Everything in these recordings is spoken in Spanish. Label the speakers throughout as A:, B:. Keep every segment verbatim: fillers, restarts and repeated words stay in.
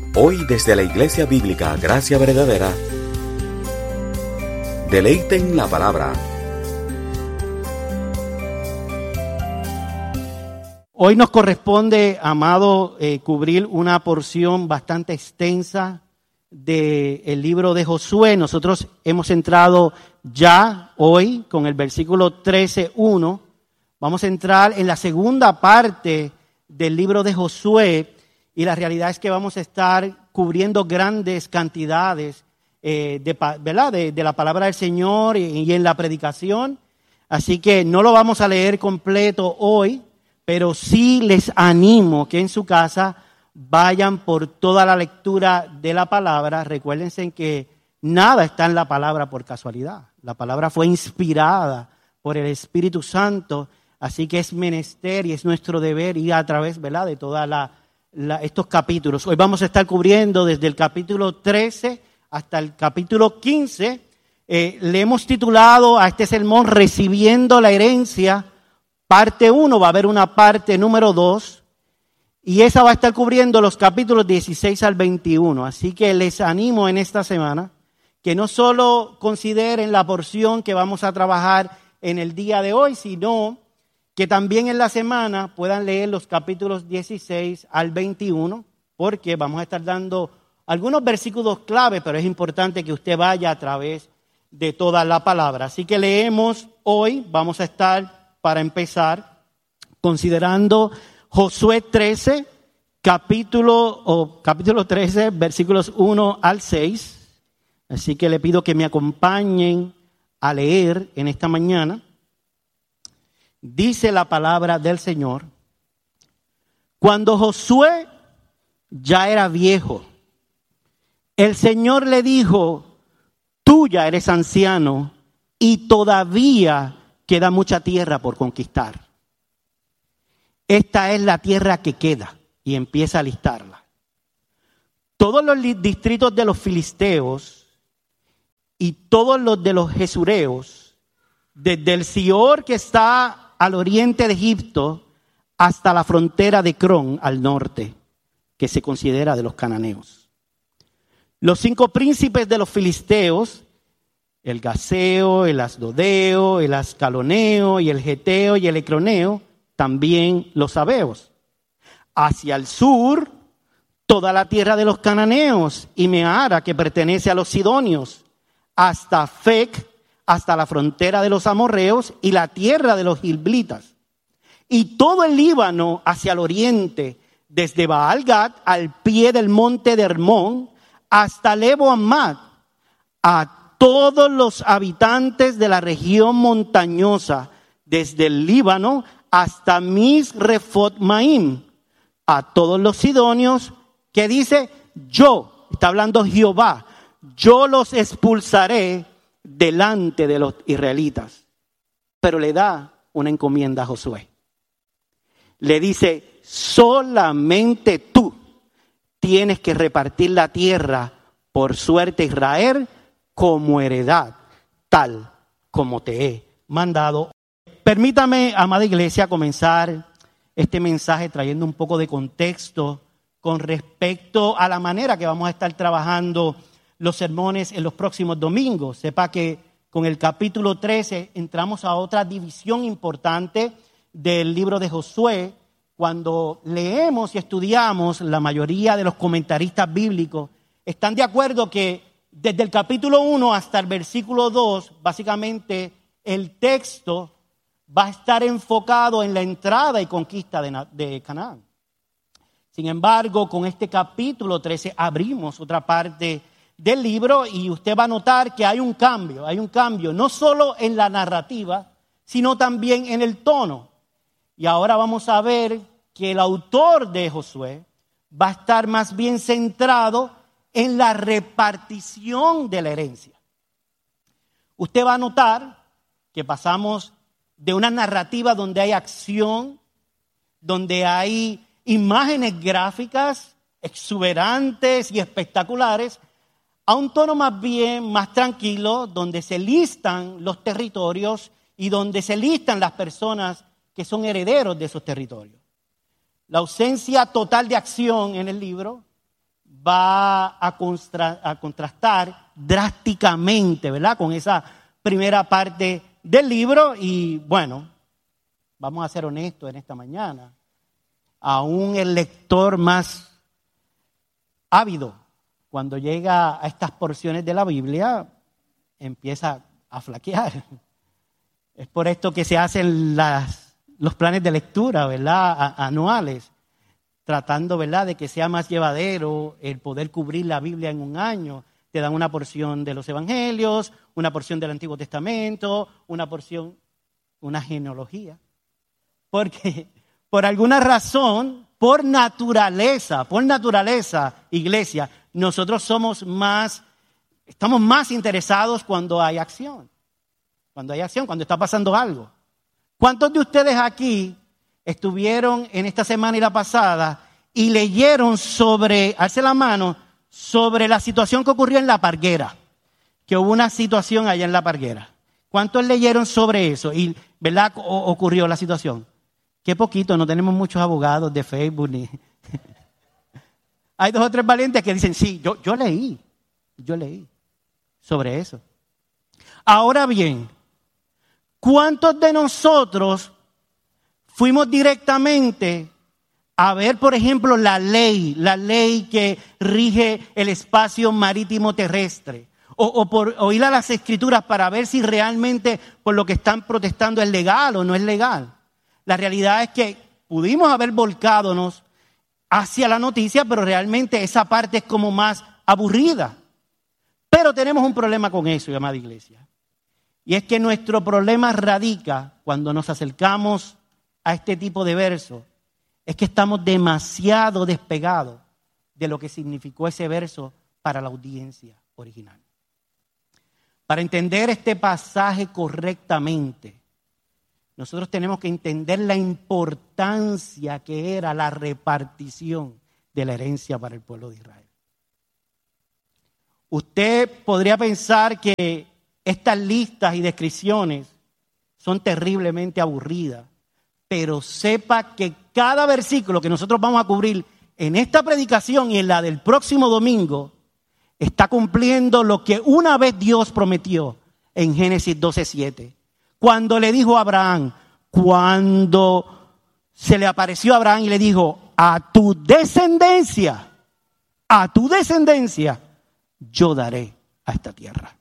A: Hoy desde la Iglesia Bíblica Gracia Verdadera, deleiten la palabra.
B: Hoy nos corresponde, amado, eh, cubrir una porción bastante extensa del libro de Josué. Nosotros hemos entrado ya hoy con el versículo trece uno. Vamos a entrar en la segunda parte del libro de Josué y la realidad es que vamos a estar cubriendo grandes cantidades eh, de, ¿verdad? De, de la palabra del Señor y, y en la predicación. Así que no lo vamos a leer completo hoy, pero sí les animo que en su casa vayan por toda la lectura de la palabra. Recuérdense que nada está en la palabra por casualidad. La palabra fue inspirada por el Espíritu Santo, así que es menester y es nuestro deber ir a través, ¿verdad?, de todos estos capítulos. Hoy vamos a estar cubriendo desde el capítulo trece hasta el capítulo quince. Eh, le hemos titulado a este sermón Recibiendo la herencia, parte uno. Va a haber una parte número dos. Y esa va a estar cubriendo los capítulos dieciséis al veintiuno. Así que les animo en esta semana que no solo consideren la porción que vamos a trabajar en el día de hoy, sino que también en la semana puedan leer los capítulos dieciséis al veintiuno, porque vamos a estar dando algunos versículos clave, pero es importante que usted vaya a través de toda la palabra. Así que leemos hoy, vamos a estar, para empezar, considerando Josué trece, capítulo, o capítulo trece, versículos uno al seis. Así que le pido que me acompañen a leer en esta mañana. Dice la palabra del Señor: cuando Josué ya era viejo, el Señor le dijo: tú ya eres anciano y todavía queda mucha tierra por conquistar. Esta es la tierra que queda, y empieza a listarla. Todos los distritos de los filisteos y todos los de los gesureos, desde el Sior que está al oriente de Egipto hasta la frontera de Crón al norte, que se considera de los cananeos. Los cinco príncipes de los filisteos, el gaseo, el asdodeo, el ascaloneo y el geteo y el ecroneo, también los sabeos. Hacia el sur, toda la tierra de los cananeos y Meara, que pertenece a los sidonios, hasta Fec, hasta la frontera de los amorreos y la tierra de los gilblitas. Y todo el Líbano hacia el oriente, desde Baal-Gad al pie del monte de Hermón, hasta Lebo Amad, a todos los habitantes de la región montañosa, desde el Líbano hasta Misrefot Maim, a todos los sidonios, que dice: yo, está hablando Jehová, yo los expulsaré delante de los israelitas. Pero le da una encomienda a Josué. Le dice: solamente tú tienes que repartir la tierra por suerte a Israel como heredad, tal como te he mandado. Permítame, amada iglesia, comenzar este mensaje trayendo un poco de contexto con respecto a la manera que vamos a estar trabajando los sermones en los próximos domingos. Sepa que con el capítulo trece entramos a otra división importante del libro de Josué. Cuando leemos y estudiamos, la mayoría de los comentaristas bíblicos están de acuerdo que desde el capítulo uno hasta el versículo dos, básicamente el texto va a estar enfocado en la entrada y conquista de, de Canaán. Sin embargo, con este capítulo trece abrimos otra parte del libro y usted va a notar que hay un cambio, hay un cambio no solo en la narrativa, sino también en el tono. Y ahora vamos a ver que el autor de Josué va a estar más bien centrado en la repartición de la herencia. Usted va a notar que pasamos de una narrativa donde hay acción, donde hay imágenes gráficas exuberantes y espectaculares, a un tono más bien más tranquilo, donde se listan los territorios y donde se listan las personas que son herederos de esos territorios. La ausencia total de acción en el libro va a, constra- a contrastar drásticamente, ¿verdad?, con esa primera parte del libro. Y bueno, vamos a ser honestos en esta mañana, aún el lector más ávido, cuando llega a estas porciones de la Biblia, empieza a flaquear. Es por esto que se hacen las, los planes de lectura, ¿verdad?, a, anuales, tratando, ¿verdad?, de que sea más llevadero el poder cubrir la Biblia en un año. Te dan una porción de los Evangelios, una porción del Antiguo Testamento, una porción, una genealogía. Porque por alguna razón, por naturaleza, por naturaleza, iglesia, nosotros somos más, estamos más interesados cuando hay acción. Cuando hay acción, cuando está pasando algo. ¿Cuántos de ustedes aquí estuvieron en esta semana y la pasada y leyeron sobre, alce la mano, sobre la situación que ocurrió en La Parguera? Que hubo una situación allá en La Parguera. ¿Cuántos leyeron sobre eso? Y, ¿verdad?, o, ocurrió la situación. Qué poquito, no tenemos muchos abogados de Facebook. Ni... Hay dos o tres valientes que dicen, sí, yo, yo leí, yo leí sobre eso. Ahora bien, ¿cuántos de nosotros fuimos directamente a ver, por ejemplo, la ley, la ley que rige el espacio marítimo terrestre? O, o por oír a las escrituras para ver si realmente por lo que están protestando es legal o no es legal. La realidad es que pudimos haber volcádonos hacia la noticia, pero realmente esa parte es como más aburrida. Pero tenemos un problema con eso, amada iglesia. Y es que nuestro problema radica cuando nos acercamos a este tipo de verso, es que estamos demasiado despegados de lo que significó ese verso para la audiencia original. Para entender este pasaje correctamente, nosotros tenemos que entender la importancia que era la repartición de la herencia para el pueblo de Israel. Usted podría pensar que estas listas y descripciones son terriblemente aburridas, pero sepa que cada versículo que nosotros vamos a cubrir en esta predicación y en la del próximo domingo está cumpliendo lo que una vez Dios prometió en Génesis doce siete. Cuando le dijo a Abraham, cuando se le apareció a Abraham y le dijo, a tu descendencia, a tu descendencia, yo daré a esta tierra.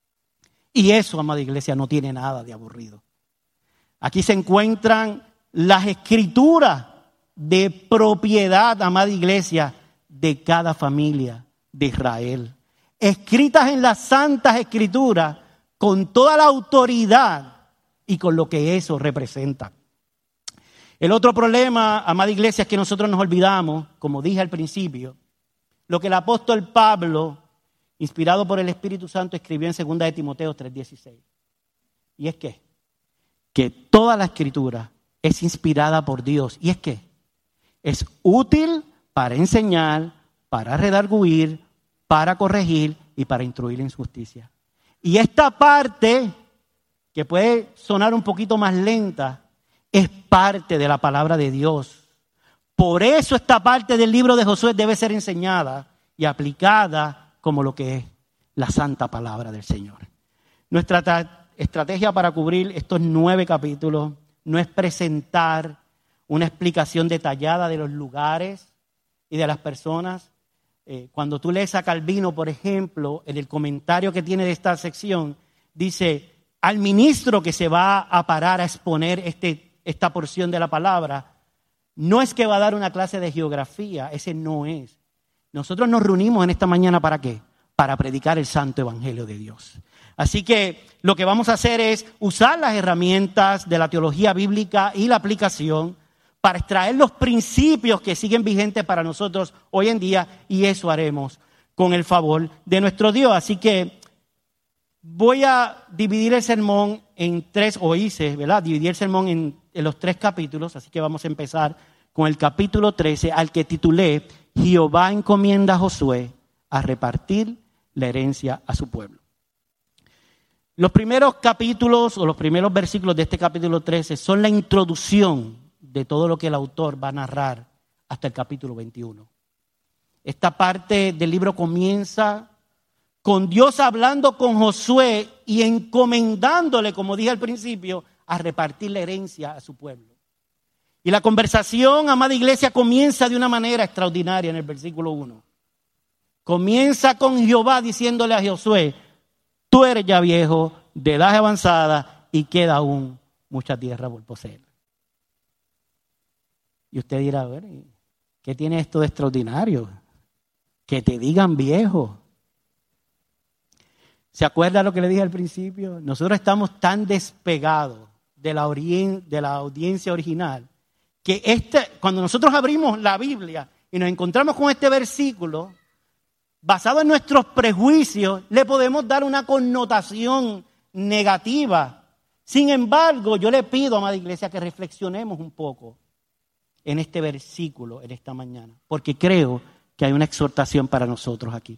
B: Y eso, amada iglesia, no tiene nada de aburrido. Aquí se encuentran las escrituras de propiedad, amada iglesia, de cada familia de Israel. Escritas en las santas escrituras con toda la autoridad y con lo que eso representa. El otro problema, amada iglesia, es que nosotros nos olvidamos, como dije al principio, lo que el apóstol Pablo, inspirado por el Espíritu Santo, escribió en segunda de Timoteo tres dieciséis. Y es que, que toda la escritura es inspirada por Dios. Y es que es útil para enseñar, para redarguir, para corregir y para instruir en justicia. Y esta parte, que puede sonar un poquito más lenta, es parte de la palabra de Dios. Por eso esta parte del libro de Josué debe ser enseñada y aplicada como lo que es la santa palabra del Señor. Nuestra tra- estrategia para cubrir estos nueve capítulos no es presentar una explicación detallada de los lugares y de las personas. Eh, cuando tú lees a Calvino, por ejemplo, en el comentario que tiene de esta sección, dice, al ministro que se va a parar a exponer este, esta porción de la palabra, no es que va a dar una clase de geografía, ese no es. Nosotros nos reunimos en esta mañana, ¿para qué? Para predicar el santo evangelio de Dios. Así que lo que vamos a hacer es usar las herramientas de la teología bíblica y la aplicación para extraer los principios que siguen vigentes para nosotros hoy en día, y eso haremos con el favor de nuestro Dios. Así que voy a dividir el sermón en tres, o hice, ¿verdad? Dividí el sermón en, en los tres capítulos, así que vamos a empezar con el capítulo trece, al que titulé Jehová encomienda a Josué a repartir la herencia a su pueblo. Los primeros capítulos o los primeros versículos de este capítulo trece son la introducción de todo lo que el autor va a narrar hasta el capítulo veintiuno. Esta parte del libro comienza con Dios hablando con Josué y encomendándole, como dije al principio, a repartir la herencia a su pueblo. Y la conversación, amada iglesia, comienza de una manera extraordinaria en el versículo uno. Comienza con Jehová diciéndole a Josué: tú eres ya viejo, de edad avanzada, y queda aún mucha tierra por poseer. Y usted dirá, a ver, ¿qué tiene esto de extraordinario? Que te digan viejo. ¿Se acuerda lo que le dije al principio? Nosotros estamos tan despegados de la, orien- de la audiencia original que este, cuando nosotros abrimos la Biblia y nos encontramos con este versículo, basado en nuestros prejuicios, le podemos dar una connotación negativa. Sin embargo, yo le pido, amada iglesia, que reflexionemos un poco en este versículo en esta mañana, porque creo que hay una exhortación para nosotros aquí.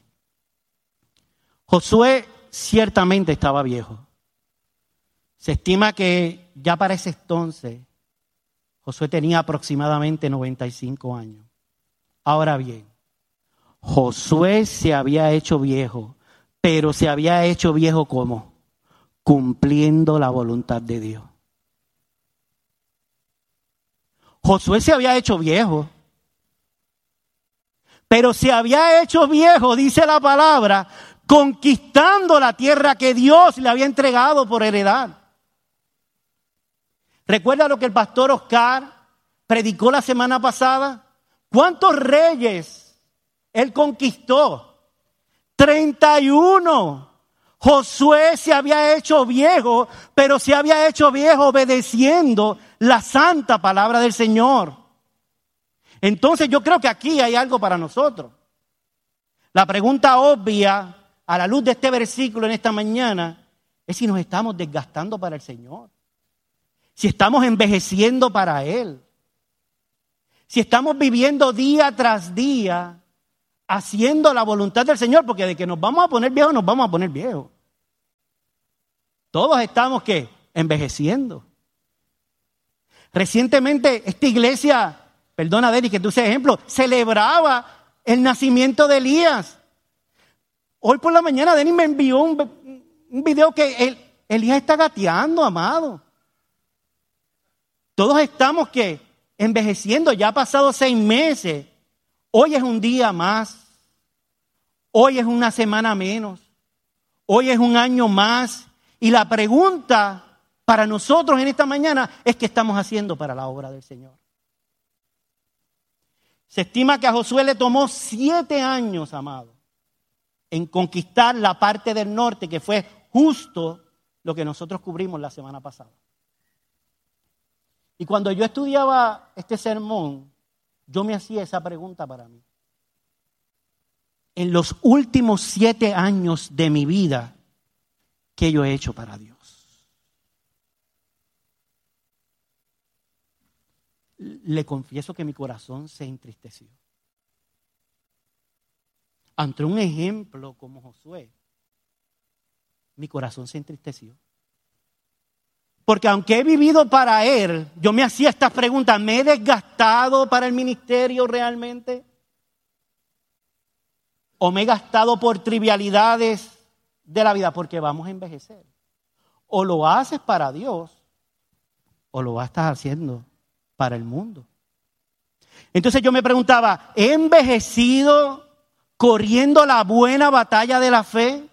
B: Josué ciertamente estaba viejo. Se estima que ya para ese entonces Josué tenía aproximadamente noventa y cinco años. Ahora bien, Josué se había hecho viejo, pero se había hecho viejo ¿cómo? Cumpliendo la voluntad de Dios. Josué se había hecho viejo, pero se había hecho viejo, dice la palabra, conquistando la tierra que Dios le había entregado por heredad. ¿Recuerda lo que el pastor Oscar predicó la semana pasada? ¿Cuántos reyes él conquistó? treinta y uno. Josué se había hecho viejo, pero se había hecho viejo obedeciendo la santa palabra del Señor. Entonces yo creo que aquí hay algo para nosotros. La pregunta obvia a la luz de este versículo en esta mañana es si nos estamos desgastando para el Señor. Si estamos envejeciendo para Él. Si estamos viviendo día tras día haciendo la voluntad del Señor, porque de que nos vamos a poner viejos, nos vamos a poner viejos. Todos estamos, ¿qué? Envejeciendo. Recientemente esta iglesia, perdona Denis que tú seas ejemplo, celebraba el nacimiento de Elías. Hoy por la mañana Denis me envió un, un video que el, Elías está gateando, amado. Todos estamos, ¿qué? Envejeciendo, ya ha pasado seis meses. Hoy es un día más. Hoy es una semana menos. Hoy es un año más. Y la pregunta para nosotros en esta mañana es ¿qué estamos haciendo para la obra del Señor? Se estima que a Josué le tomó siete años, amado, en conquistar la parte del norte, que fue justo lo que nosotros cubrimos la semana pasada. Y cuando yo estudiaba este sermón, yo me hacía esa pregunta para mí. En los últimos siete años de mi vida, ¿qué yo he hecho para Dios? Le confieso que mi corazón se entristeció. Ante un ejemplo como Josué, mi corazón se entristeció. Porque aunque he vivido para Él, yo me hacía estas preguntas, ¿me he desgastado para el ministerio realmente? ¿O me he gastado por trivialidades de la vida? Porque vamos a envejecer. O lo haces para Dios, o lo estás haciendo para el mundo. Entonces yo me preguntaba, ¿he envejecido corriendo la buena batalla de la fe?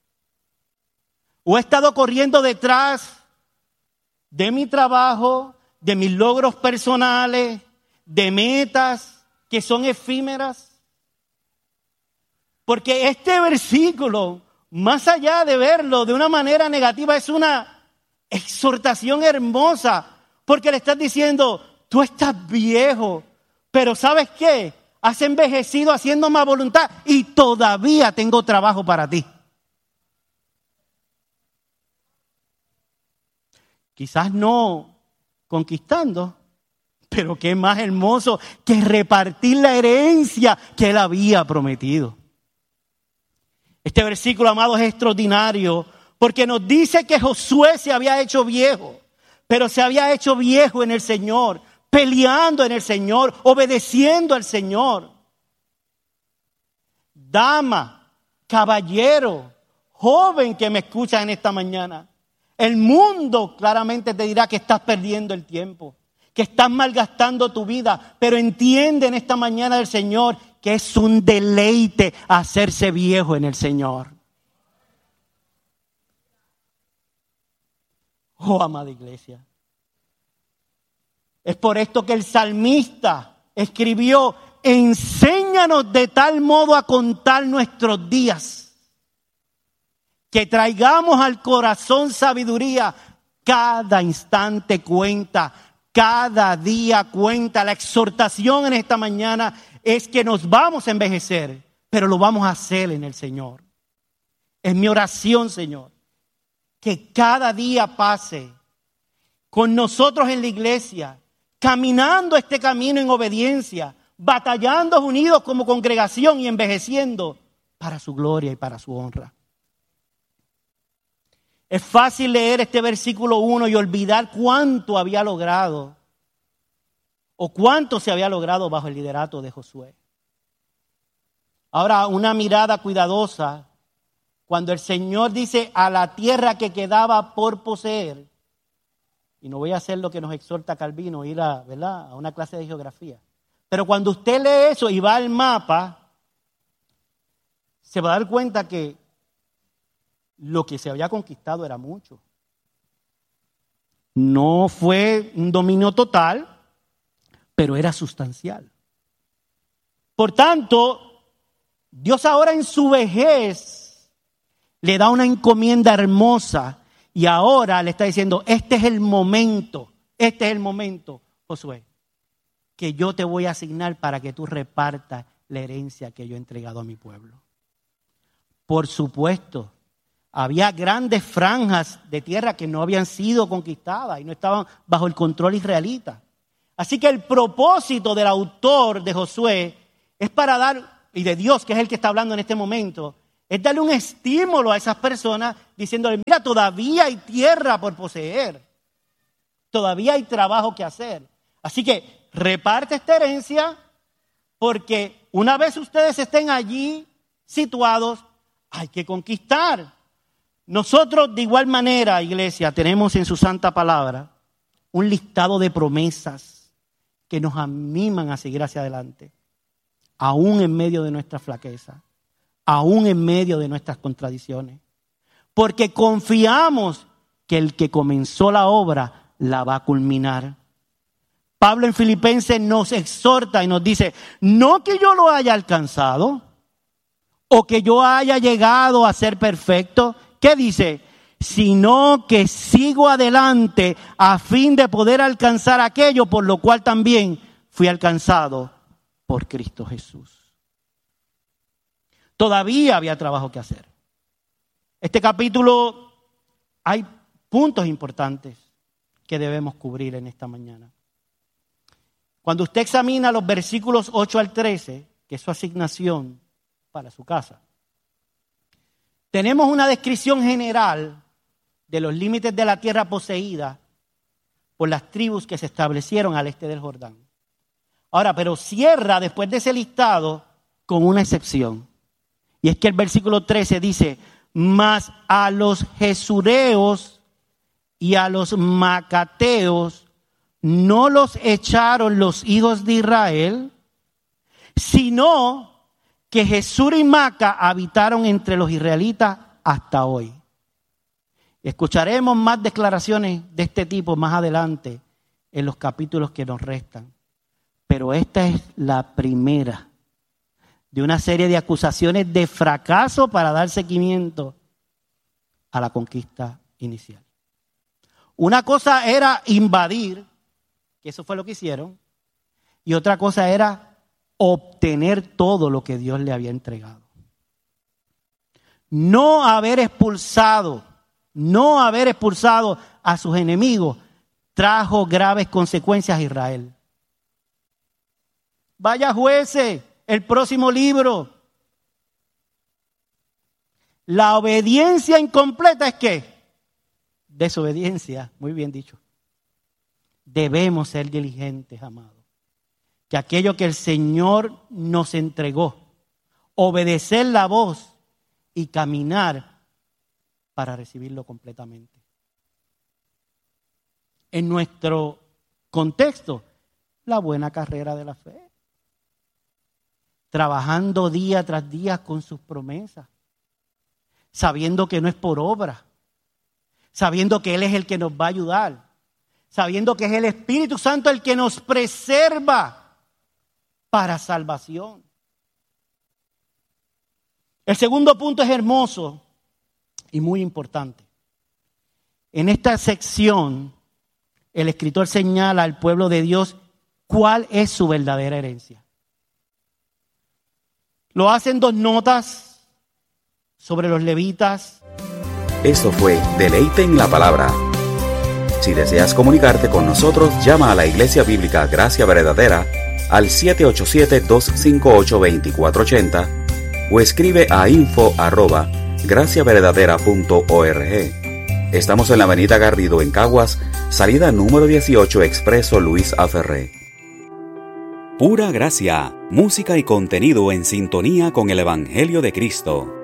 B: ¿O he estado corriendo detrás de mi trabajo, de mis logros personales, de metas que son efímeras? Porque este versículo, más allá de verlo de una manera negativa, es una exhortación hermosa, porque le estás diciendo, tú estás viejo, pero ¿sabes qué? Has envejecido haciendo más voluntad y todavía tengo trabajo para ti. Quizás no conquistando, pero qué más hermoso que repartir la herencia que Él había prometido. Este versículo, amado, es extraordinario porque nos dice que Josué se había hecho viejo, pero se había hecho viejo en el Señor, peleando en el Señor, obedeciendo al Señor. dama, caballero, joven que me escucha en esta mañana. El mundo claramente te dirá que estás perdiendo el tiempo, que estás malgastando tu vida, pero entiende en esta mañana del Señor que es un deleite hacerse viejo en el Señor. Oh, amada iglesia. Es por esto que el salmista escribió: enséñanos de tal modo a contar nuestros días, que traigamos al corazón sabiduría. Cada instante cuenta, cada día cuenta. La exhortación en esta mañana es que nos vamos a envejecer, pero lo vamos a hacer en el Señor. Es mi oración, Señor, que cada día pase con nosotros en la iglesia, caminando este camino en obediencia, batallando unidos como congregación y envejeciendo para su gloria y para su honra. Es fácil leer este versículo uno y olvidar cuánto había logrado o cuánto se había logrado bajo el liderato de Josué. Ahora, una mirada cuidadosa, cuando el Señor dice a la tierra que quedaba por poseer, y no voy a hacer lo que nos exhorta Calvino, ir a, ¿verdad?, a una clase de geografía. Pero cuando usted lee eso y va al mapa, se va a dar cuenta que lo que se había conquistado era mucho. No fue un dominio total, pero era sustancial. Por tanto, Dios ahora en su vejez le da una encomienda hermosa y ahora le está diciendo: este es el momento, este es el momento, Josué, que yo te voy a asignar para que tú repartas la herencia que yo he entregado a mi pueblo. Por supuesto, había grandes franjas de tierra que no habían sido conquistadas y no estaban bajo el control israelita. Así que el propósito del autor de Josué es para dar, y de Dios, que es el que está hablando en este momento, es darle un estímulo a esas personas diciéndole: mira, todavía hay tierra por poseer, todavía hay trabajo que hacer. Así que reparte esta herencia, porque una vez ustedes estén allí situados, hay que conquistar. Nosotros de igual manera, iglesia, tenemos en su santa palabra un listado de promesas que nos animan a seguir hacia adelante, aún en medio de nuestra flaqueza, aún en medio de nuestras contradicciones, porque confiamos que el que comenzó la obra la va a culminar. Pablo en Filipenses nos exhorta y nos dice: no que yo lo haya alcanzado o que yo haya llegado a ser perfecto. ¿Qué dice? Sino que sigo adelante a fin de poder alcanzar aquello por lo cual también fui alcanzado por Cristo Jesús. Todavía había trabajo que hacer. Este capítulo, hay puntos importantes que debemos cubrir en esta mañana. Cuando usted examina los versículos ocho al trece, que es su asignación para su casa, tenemos una descripción general de los límites de la tierra poseída por las tribus que se establecieron al este del Jordán. Ahora, pero cierra después de ese listado con una excepción. Y es que el versículo trece dice: mas a los jesureos y a los macateos no los echaron los hijos de Israel, sino que Jesur y Maca habitaron entre los israelitas hasta hoy. Escucharemos más declaraciones de este tipo más adelante en los capítulos que nos restan. Pero esta es la primera de una serie de acusaciones de fracaso para dar seguimiento a la conquista inicial. Una cosa era invadir, que eso fue lo que hicieron, y otra cosa era obtener todo lo que Dios le había entregado. No haber expulsado, no haber expulsado a sus enemigos trajo graves consecuencias a Israel. Vaya Jueces, el próximo libro. La obediencia incompleta es ¿qué? Desobediencia, muy bien dicho. Debemos ser diligentes, amados, que aquello que el Señor nos entregó, obedecer la voz y caminar para recibirlo completamente. En nuestro contexto, la buena carrera de la fe. Trabajando día tras día con sus promesas. Sabiendo que no es por obra. Sabiendo que Él es el que nos va a ayudar. Sabiendo que es el Espíritu Santo el que nos preserva para salvación. El segundo punto es hermoso y muy importante. En esta sección, el escritor señala al pueblo de Dios cuál es su verdadera herencia. Lo hacen dos notas sobre los levitas.
A: Esto fue Deleite en la Palabra. Si deseas comunicarte con nosotros, llama a la Iglesia Bíblica Gracia Verdadera al siete ocho siete, dos cinco ocho, dos cuatro ocho cero o escribe a info arroba gracia verdadera punto org. Estamos en la avenida Garrido en Caguas, salida número dieciocho, Expreso Luis A. Ferré. Pura gracia, música y contenido en sintonía con el Evangelio de Cristo.